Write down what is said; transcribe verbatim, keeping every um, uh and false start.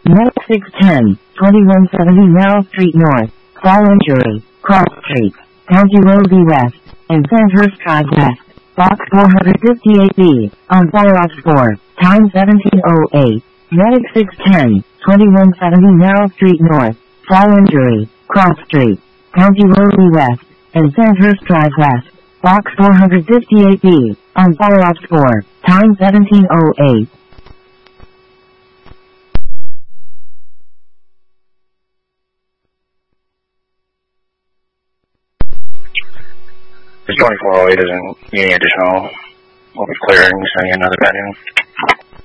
Medic six ten, twenty-one seventy Narrow Street North, Fall Injury, Cross Street, County Road B West, and Sandhurst Drive West, Box four fifty-eight B, on fire off score, time seventeen oh eight. Medic six ten, twenty-one seventy Narrow Street North, Fall Injury, Cross Street, County Road B West, and Sandhurst Drive West, Box four fifty-eight B, on fire off score, time seventeen oh eight. This twenty-four oh eight isn't needing additional, we'll be clearing, sending another bed in.